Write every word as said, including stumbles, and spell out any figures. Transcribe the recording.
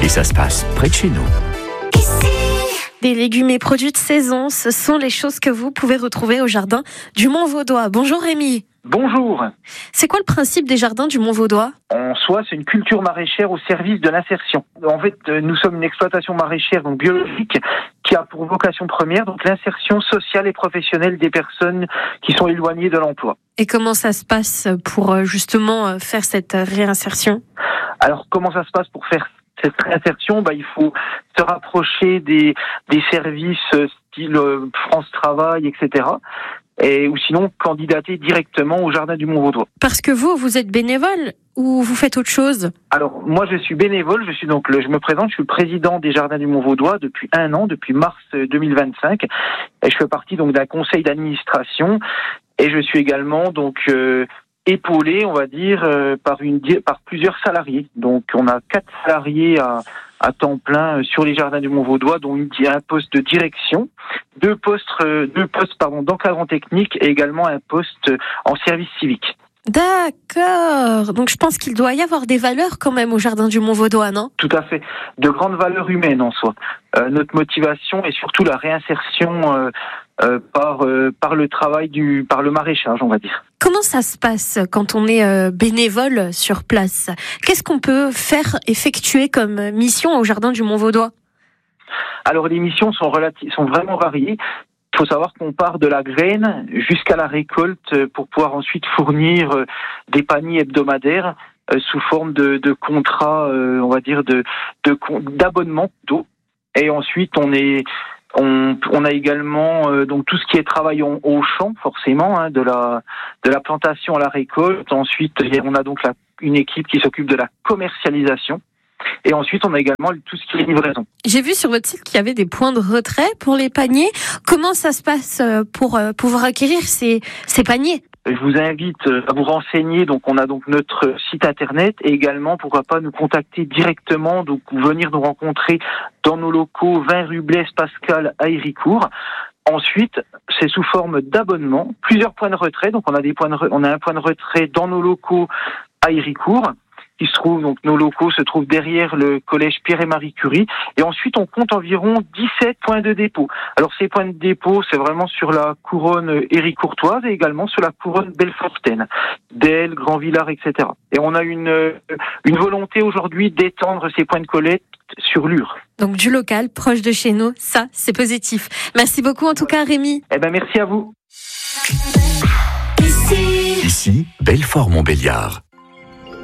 Et ça se passe près de chez nous. Des légumes et produits de saison, ce sont les choses que vous pouvez retrouver au jardin du Mont-Vaudois. Bonjour Rémi. Bonjour. C'est quoi le principe des jardins du Mont-Vaudois ? En soi, c'est une culture maraîchère au service de l'insertion. En fait, nous sommes une exploitation maraîchère donc biologique qui a pour vocation première donc l'insertion sociale et professionnelle des personnes qui sont éloignées de l'emploi. Et comment ça se passe pour justement faire cette réinsertion ? Alors, comment ça se passe pour faire cette réinsertion ? Bah, il faut se rapprocher des, des services style France Travail, et cetera. Et, ou sinon, candidater directement au jardin du Mont-Vaudois. Parce que vous, vous êtes bénévole ou vous faites autre chose ? Alors, moi, je suis bénévole. Je suis donc, le, je me présente, je suis le président des jardins du Mont-Vaudois depuis un an, depuis mars deux mille vingt-cinq. Et je fais partie donc d'un conseil d'administration. Et je suis également donc euh, épaulé, on va dire, euh, par une par plusieurs salariés. Donc, on a quatre salariés à à temps plein sur les jardins du Mont-Vaudois, dont une, un poste de direction, deux postes, euh, deux postes pardon d'encadrant technique et également un poste en service civique. D'accord. Donc je pense qu'il doit y avoir des valeurs quand même au jardin du Mont-Vaudois, non ? Tout à fait. De grandes valeurs humaines en soi. Euh, notre motivation est surtout la réinsertion euh, euh, par euh, par le travail du par le maraîchage, on va dire. Comment ça se passe quand on est euh, bénévole sur place ? Qu'est-ce qu'on peut faire, effectuer comme mission au jardin du Mont-Vaudois ? Alors les missions sont relati- sont vraiment variées. Il faut savoir qu'on part de la graine jusqu'à la récolte pour pouvoir ensuite fournir des paniers hebdomadaires sous forme de, de contrats, on va dire de, de d'abonnement d'eau. Et ensuite on est on, on a également euh, donc tout ce qui est travail au, au champ forcément, hein, de la de la plantation à la récolte. Ensuite on a donc la, une équipe qui s'occupe de la commercialisation. Et ensuite, on a également tout ce qui est livraison. J'ai vu sur votre site qu'il y avait des points de retrait pour les paniers. Comment ça se passe pour pouvoir acquérir ces, ces paniers ? Je vous invite à vous renseigner. Donc, on a donc notre site internet et également, pourquoi pas, nous contacter directement, donc venir nous rencontrer dans nos locaux vingt rue Blaise Pascal à Héricourt. Ensuite, c'est sous forme d'abonnement, plusieurs points de retrait. Donc, on a des points de re... on a un point de retrait dans nos locaux à Héricourt. Qui se trouve, donc nos locaux se trouvent derrière le collège Pierre et Marie Curie. Et ensuite, on compte environ dix-sept points de dépôt. Alors, ces points de dépôt, c'est vraiment sur la couronne héricourtoise et également sur la couronne belfortaine, Delle, Grand-Villard, et cetera. Et on a une, une volonté aujourd'hui d'étendre ces points de collecte sur Lure. Donc, du local, proche de chez nous, ça, c'est positif. Merci beaucoup, en tout cas, Rémi. Eh ben, merci à vous. Ici, Belfort-Montbéliard.